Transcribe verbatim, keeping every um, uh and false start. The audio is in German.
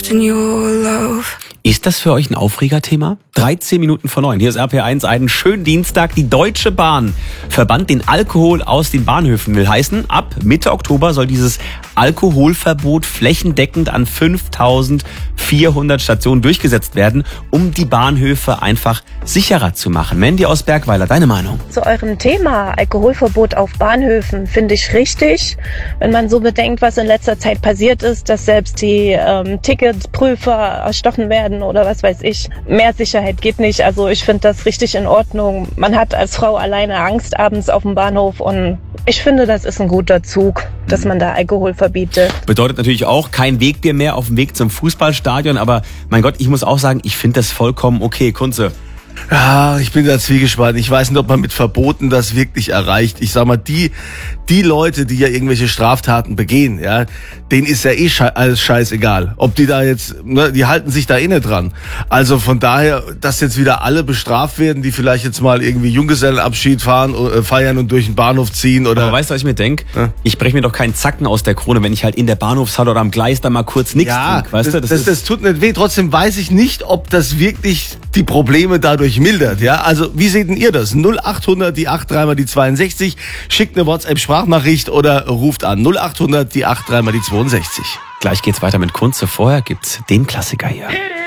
Ist das für euch ein Aufregerthema? dreizehn Minuten vor neun. Hier ist R P R eins, einen schönen Dienstag. Die Deutsche Bahn verbannt den Alkohol aus den Bahnhöfen. Will heißen, ab Mitte Oktober soll dieses Alkoholverbot flächendeckend an fünftausendvierhundert Stationen durchgesetzt werden, um die Bahnhöfe einfach sicherer zu machen. Mandy aus Bergweiler, deine Meinung? Zu eurem Thema Alkoholverbot auf Bahnhöfen finde ich richtig, wenn man so bedenkt, was in letzter Zeit passiert ist, dass selbst die ähm, Ticketprüfer erstochen werden oder was weiß ich. Mehr Sicherheit geht nicht. Also ich finde das richtig in Ordnung. Man hat als Frau alleine Angst abends auf dem Bahnhof und ich finde, das ist ein guter Zug, dass man da Alkohol verbietet. Bedeutet natürlich auch kein Wegbier mehr auf dem Weg zum Fußballstadion, aber mein Gott, ich muss auch sagen, ich finde das vollkommen okay. Kunze. Ja, ich bin da zwiegespalten. Ich weiß nicht, ob man mit Verboten das wirklich erreicht. Ich sag mal, die, die Leute, die ja irgendwelche Straftaten begehen, ja, denen ist ja eh sche- alles scheißegal. Ob die da jetzt, ne, die halten sich da eh nicht dran. Also von daher, dass jetzt wieder alle bestraft werden, die vielleicht jetzt mal irgendwie Junggesellenabschied fahren, äh, feiern und durch den Bahnhof ziehen oder. Aber weißt du, was ich mir denke? Ja. Ich breche mir doch keinen Zacken aus der Krone, wenn ich halt in der Bahnhofshalle oder am Gleis da mal kurz nichts Ja, trinke, weißt das, du? das, das, das tut nicht weh. Trotzdem weiß ich nicht, ob das wirklich die Probleme dadurch mildert. Ja, also wie seht denn ihr das? null achthundert, die acht drei mal die zweiundsechzig, schickt eine WhatsApp-Sprachnachricht oder ruft an null achthundert, die acht drei mal die zweiundsechzig. Gleich geht's weiter mit Kunze. Vorher gibt's den Klassiker hier.